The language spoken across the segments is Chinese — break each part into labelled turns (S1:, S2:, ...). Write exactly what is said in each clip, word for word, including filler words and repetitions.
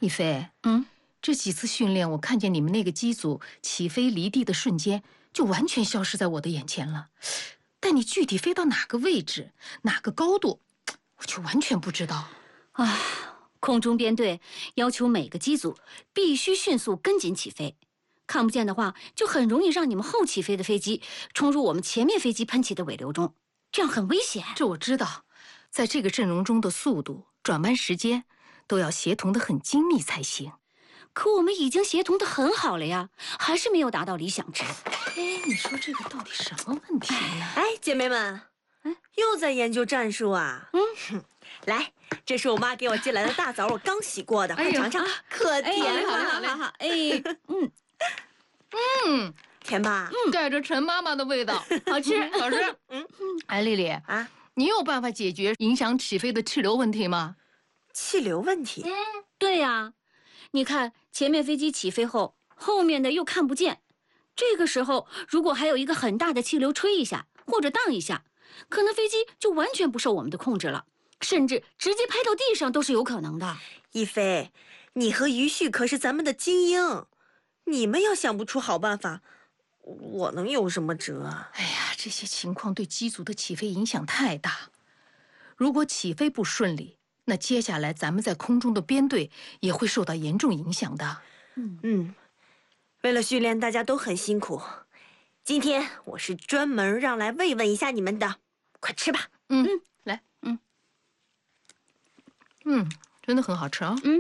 S1: 一飞，
S2: 嗯，
S1: 这几次训练，我看见你们那个机组起飞离地的瞬间，就完全消失在我的眼前了。但你具体飞到哪个位置、哪个高度，我却完全不知道。
S2: 啊，空中编队要求每个机组必须迅速跟紧起飞，看不见的话，就很容易让你们后起飞的飞机冲入我们前面飞机喷起的尾流中，这样很危险。
S1: 这我知道，在这个阵容中的速度、转弯时间都要协同得很精密才行。
S2: 可我们已经协同得很好了呀，还是没有达到理想值。
S1: 哎，你说这个到底什么问题呢？
S3: 哎，姐妹们，
S2: 嗯，
S3: 又在研究战术啊？
S2: 嗯，
S3: 来，这是我妈给我寄来的大枣，我刚洗过的，
S1: 哎
S3: 快尝尝，可甜
S2: 哎，好嘞，
S3: 了。
S2: 好嘞，好，哎，嗯
S1: 嗯，
S3: 甜吧？
S1: 嗯，带着陈妈妈的味道，好吃，好吃。
S3: 嗯，
S1: 哎，丽丽
S3: 啊，
S1: 你有办法解决影响起飞的气流问题吗？
S3: 气流问题。
S2: 对呀，你看前面飞机起飞后，后面的又看不见。这个时候，如果还有一个很大的气流吹一下或者荡一下，可能飞机就完全不受我们的控制了，甚至直接拍到地上都是有可能的。
S3: 一飞，你和于旭可是咱们的精英，你们要想不出好办法，我能有什么辙啊？
S1: 哎呀，这些情况对机组的起飞影响太大。如果起飞不顺利，那接下来咱们在空中的编队也会受到严重影响的。
S2: 嗯
S3: 嗯，为了训练，大家都很辛苦。今天我是专门让来慰问一下你们的，快吃吧。
S1: 嗯嗯，来，
S2: 嗯
S1: 嗯，真的很好吃啊。
S2: 嗯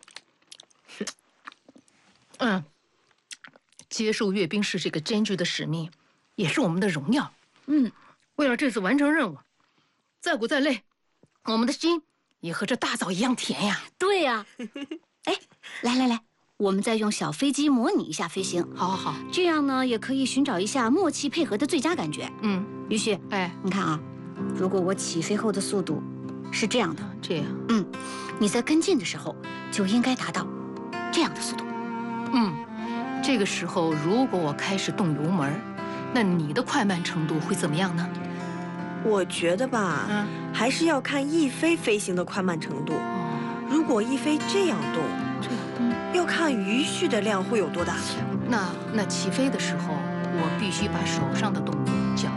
S1: 嗯，接受阅兵式这个艰巨的使命，也是我们的荣耀。
S2: 嗯，
S1: 为了这次完成任务，再苦再累，我们的心也和这大枣一样甜呀。
S2: 对呀。哎，来来来，我们再用小飞机模拟一下飞行，
S1: 好好好，
S2: 这样呢也可以寻找一下默契配合的最佳感觉。
S1: 嗯，
S2: 于旭，
S1: 哎，
S2: 你看啊，如果我起飞后的速度是这样的，
S1: 这样，
S2: 嗯，你在跟进的时候就应该达到这样的速度。
S1: 嗯，这个时候如果我开始动油门，那你的快慢程度会怎么样呢？
S3: 我觉得吧，
S1: 嗯，
S3: 还是要看一飞飞行的快慢程度。
S1: 哦，
S3: 如果一飞这样动，
S1: 这样，嗯，
S3: 要看余绪的量会有多大。
S1: 那那起飞的时候，我必须把手上的动作